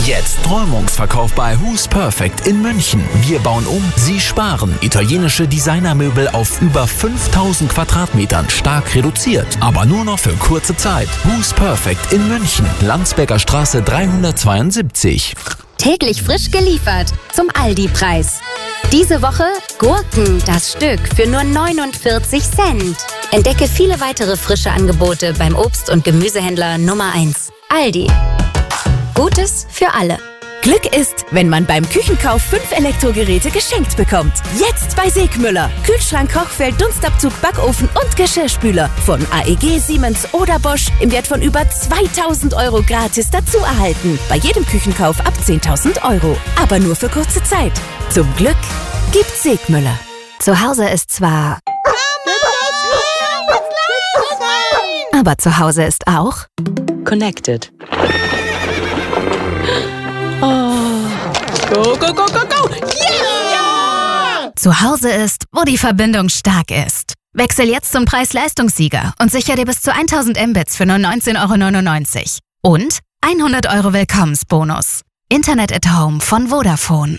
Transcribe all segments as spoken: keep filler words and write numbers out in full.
Jetzt Räumungsverkauf bei Who's Perfect in München. Wir bauen um, Sie sparen. Italienische Designermöbel auf über fünftausend Quadratmetern, stark reduziert. Aber nur noch für kurze Zeit. Who's Perfect in München. Landsberger Straße dreihundertzweiundsiebzig. Täglich frisch geliefert zum Aldi-Preis. Diese Woche Gurken, das Stück, für nur neunundvierzig Cent. Entdecke viele weitere frische Angebote beim Obst- und Gemüsehändler Nummer eins. Aldi. Gutes für alle. Glück ist, wenn man beim Küchenkauf fünf Elektrogeräte geschenkt bekommt. Jetzt bei Segmüller. Kühlschrank, Kochfeld, Dunstabzug, Backofen und Geschirrspüler. Von A E G, Siemens oder Bosch im Wert von über zweitausend Euro gratis dazu erhalten. Bei jedem Küchenkauf ab zehntausend Euro. Aber nur für kurze Zeit. Zum Glück gibt's Segmüller. Zu Hause ist zwar... Aber zu Hause ist auch... Connected. Oh. Go, go, go, go, go! Yeah! Zu Hause ist, wo die Verbindung stark ist. Wechsel jetzt zum Preis-Leistungssieger und sicher dir bis zu tausend Mbits für nur neunzehn Euro neunundneunzig. Und hundert Euro Willkommensbonus. Internet at Home von Vodafone.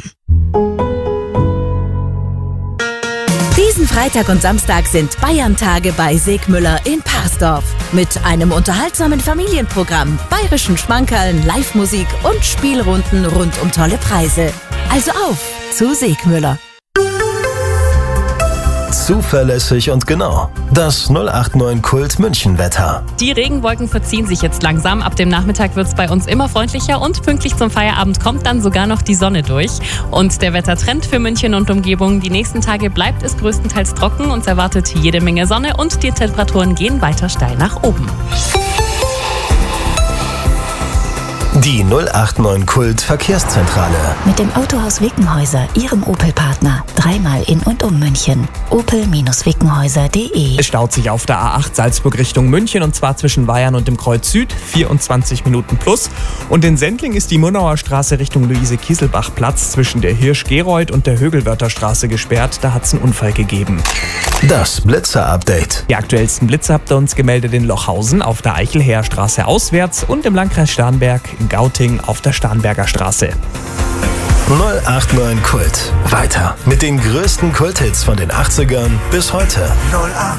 Diesen Freitag und Samstag sind Bayern-Tage bei Segmüller in Parsdorf. Mit einem unterhaltsamen Familienprogramm, bayerischen Schmankerln, Live-Musik und Spielrunden rund um tolle Preise. Also auf zu Segmüller. Zuverlässig und genau. Das null acht neun Kult München Wetter. Die Regenwolken verziehen sich jetzt langsam. Ab dem Nachmittag wird es bei uns immer freundlicher und pünktlich zum Feierabend kommt dann sogar noch die Sonne durch. Und der Wettertrend für München und Umgebung: Die nächsten Tage bleibt es größtenteils trocken, uns erwartet jede Menge Sonne und die Temperaturen gehen weiter steil nach oben. Die null acht neun Kult Verkehrszentrale. Mit dem Autohaus Wickenhäuser, Ihrem Opel-Partner. Dreimal in und um München. opel Wickenhäuser punkt de. Es staut sich auf der A acht Salzburg Richtung München, und zwar zwischen Weyern und dem Kreuz Süd, vierundzwanzig Minuten plus. Und in Sendling ist die Murnauer Straße Richtung Luise-Kieselbach-Platz zwischen der Hirsch-Gerold und der Högelwörther Straße gesperrt. Da hat es einen Unfall gegeben. Das Blitzer-Update. Die aktuellsten Blitze habt ihr uns gemeldet in Lochhausen auf der Eichelheerstraße auswärts und im Landkreis Starnberg in Gauting auf der Starnberger Straße. null acht neun Kult. Weiter mit den größten Kulthits von den achtzigern bis heute. null acht